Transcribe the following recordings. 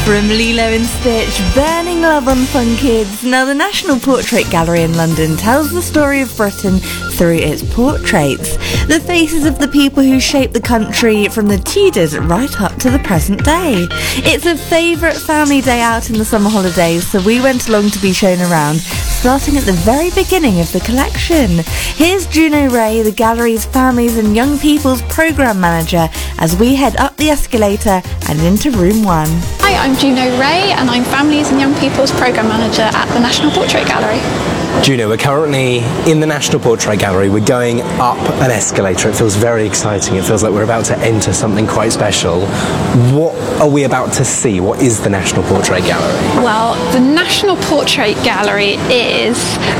From Lilo and Stitch, Burning Love on Fun Kids. Now, the National Portrait Gallery in London tells the story of Britain through its portraits. The faces of the people who shaped the country from the Tudors right up to the present day. It's a favourite family day out in the summer holidays, so we went along to be shown around, starting at the very beginning of the collection. Here's Juno Ray, the gallery's Families and Young People's Programme Manager, as we head up the escalator and into room 1. Hi, I'm Juno Ray and I'm Families and Young People's Programme Manager at the National Portrait Gallery. Juno, we're currently in the National Portrait Gallery. We're going up an escalator. It feels very exciting. It feels like we're about to enter something quite special. What are we about to see? What is the National Portrait Gallery? Well, the National Portrait Gallery is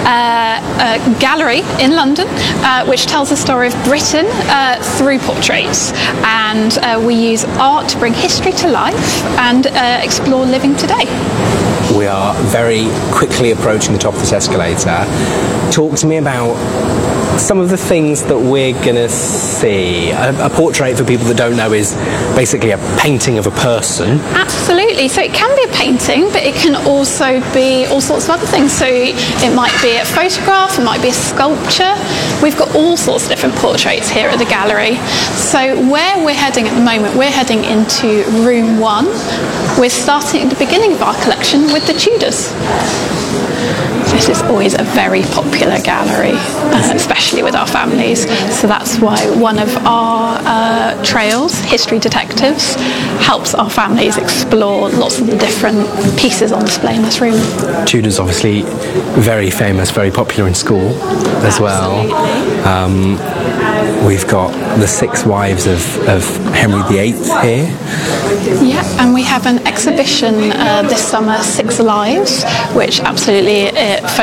a gallery in London which tells the story of Britain through portraits. And we use art to bring history to life and explore living today. We are very quickly approaching the top of this escalator. Talk to me about some of the things that we're going to see. A portrait, for people that don't know, is basically a painting of a person. Absolutely. So it can be a painting, but it can also be all sorts of other things. So it might be a photograph, it might be a sculpture. We've got all sorts of different portraits here at the gallery. So where we're heading at the moment, we're heading into room 1. We're starting at the beginning of our collection with the Tudors. This is always a very popular gallery, especially with our families. So that's why one of our trails, History Detectives, helps our families explore lots of the different pieces on display in this room. Tudors, obviously very famous, very popular in school as well. We've got the 6 wives of Henry VIII here. Yeah, and we have an exhibition this summer, 6 Lives, which absolutely